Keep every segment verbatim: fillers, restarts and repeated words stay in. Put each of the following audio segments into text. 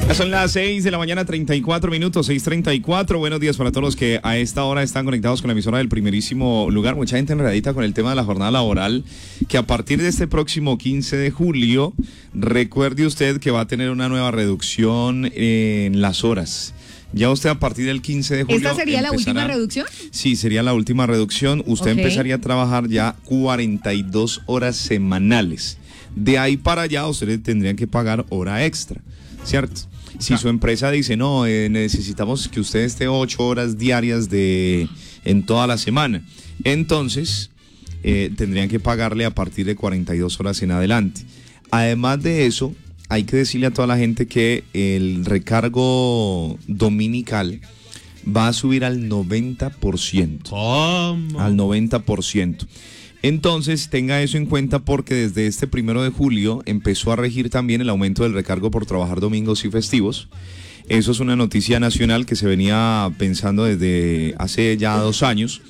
Son las seis de la mañana, treinta y cuatro minutos, seis treinta y cuatro. Buenos días para todos los que a esta hora están conectados con la emisora del primerísimo lugar. Mucha gente enredadita con el tema de la jornada laboral, que a partir de este próximo quince de julio, recuerde usted que va a tener una nueva reducción en las horas. Ya usted a partir del quince de julio... ¿Esta sería empezará, la última reducción? Sí, sería la última reducción. Usted okay. empezaría a trabajar ya cuarenta y dos horas semanales. De ahí para allá, ustedes tendrían que pagar hora extra, ¿cierto? Si su empresa dice, no, eh, necesitamos que usted esté ocho horas diarias de en toda la semana, entonces eh, tendrían que pagarle a partir de cuarenta y dos horas en adelante. Además de eso, hay que decirle a toda la gente que el recargo dominical va a subir al noventa por ciento. ¿Cómo? Al noventa por ciento. Entonces tenga eso en cuenta porque desde este primero de julio empezó a regir también el aumento del recargo por trabajar domingos y festivos. Eso es una noticia nacional que se venía pensando desde hace ya dos años.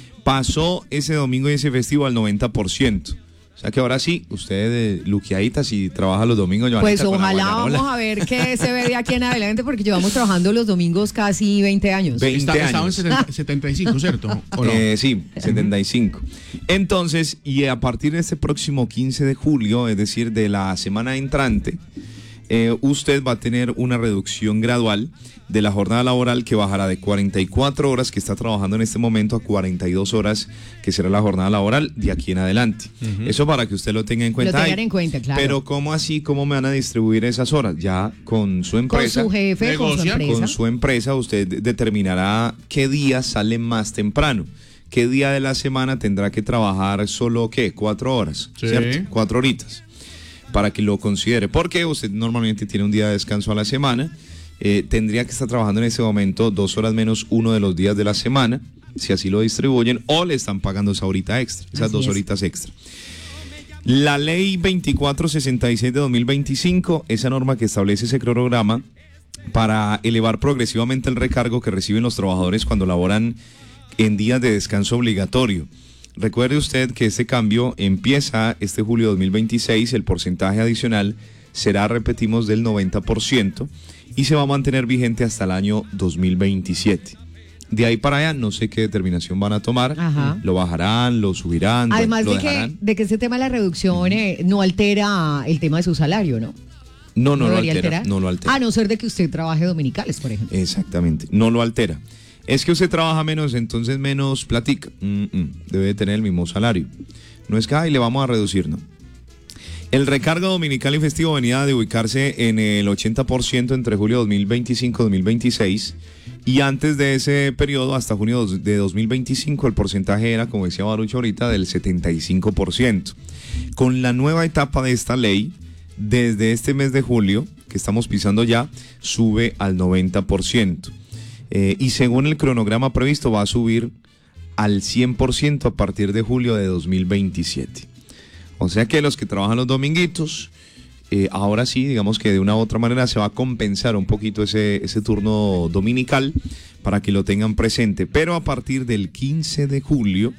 Pasó ese domingo y ese festivo al noventa por ciento. O sea que ahora sí, usted eh, luqueadita si trabaja los domingos. Pues ojalá vamos a ver qué se ve de aquí en adelante porque llevamos trabajando los domingos casi veinte años. veinte Está, años. Estaba en setenta y cinco, ¿cierto? ¿O no? eh, sí, setenta y cinco. Entonces, y a partir de este próximo quince de julio, es decir, de la semana entrante, eh, usted va a tener una reducción gradual de la jornada laboral que bajará de cuarenta y cuatro horas que está trabajando en este momento a cuarenta y dos horas que será la jornada laboral de aquí en adelante. Uh-huh. Eso para que usted lo tenga en cuenta. Lo tengan en cuenta, claro. Pero ¿cómo así? ¿Cómo me van a distribuir esas horas? Ya con su empresa. Con su jefe, con su empresa. Con su empresa usted determinará qué día sale más temprano. ¿Qué día de la semana tendrá que trabajar solo, qué? Cuatro horas, sí. ¿cierto? Cuatro horitas. Para que lo considere. Porque usted normalmente tiene un día de descanso a la semana. Eh, tendría que estar trabajando en ese momento dos horas menos uno de los días de la semana, si así lo distribuyen, o le están pagando esa horita extra, esas así dos es. horitas extra. La ley veinticuatro sesenta y seis de dos mil veinticinco, esa norma que establece ese cronograma para elevar progresivamente el recargo que reciben los trabajadores cuando laboran en días de descanso obligatorio. Recuerde usted que este cambio empieza este julio de dos mil veintiséis, el porcentaje adicional será, repetimos, del noventa por ciento y se va a mantener vigente hasta el año dos mil veintisiete. De ahí para allá no sé qué determinación van a tomar. Ajá. Lo bajarán, lo subirán. Además lo de, que, de que este tema de la reducción eh, no altera el tema de su salario, ¿no? No, no, ¿No lo altera, no lo altera. A no ser de que usted trabaje dominicales, por ejemplo. Exactamente, no lo altera. Es que usted trabaja menos, entonces menos platica. Mm-mm. Debe tener el mismo salario. No es que, ay, le vamos a reducir, no. El recargo dominical y festivo venía de ubicarse en el ochenta por ciento entre julio de dos mil veinticinco y dos mil veintiséis y antes de ese periodo, hasta junio de dos mil veinticinco, el porcentaje era, como decía Baruch ahorita, del setenta y cinco por ciento. Con la nueva etapa de esta ley, desde este mes de julio, que estamos pisando ya, sube al noventa por ciento. Eh, y según el cronograma previsto, va a subir al cien por ciento a partir de julio de dos mil veintisiete. O sea que los que trabajan los dominguitos, eh, ahora sí, digamos que de una u otra manera se va a compensar un poquito ese, ese turno dominical para que lo tengan presente. Pero a partir del quince de julio,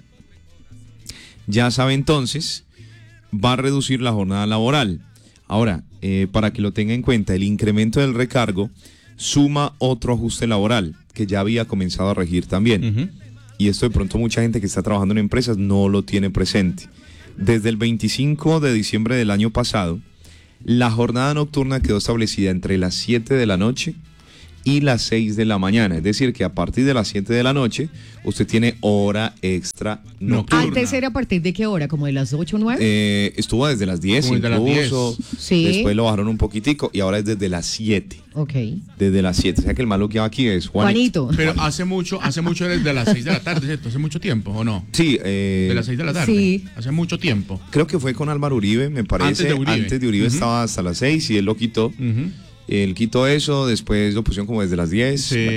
ya sabe entonces, va a reducir la jornada laboral. Ahora, eh, para que lo tenga en cuenta, el incremento del recargo suma otro ajuste laboral que ya había comenzado a regir también. Uh-huh. Y esto de pronto mucha gente que está trabajando en empresas no lo tiene presente. Desde el veinticinco de diciembre del año pasado, la jornada nocturna quedó establecida entre las siete de la noche y las seis de la mañana. Es decir, que a partir de las siete de la noche, usted tiene hora extra nocturna. ¿Antes era a partir de qué hora? ¿Como de las ocho o nueve? Eh, estuvo desde las diez Como incluso. De las diez. Sí. Después lo bajaron un poquitico y ahora es desde las siete. Ok. Desde las siete. O sea que el malo que va aquí es Juanito. Juanito. Pero hace mucho, hace mucho desde las seis de la tarde, ¿cierto? Hace mucho tiempo, ¿o no? Sí. Eh, de las seis de la tarde. Sí. Hace mucho tiempo. Creo que fue con Álvaro Uribe, me parece. Antes de Uribe. Antes de Uribe uh-huh. estaba hasta las seis y él lo quitó. Uh-huh. Él quitó eso, después lo pusieron como desde las diez. Sí.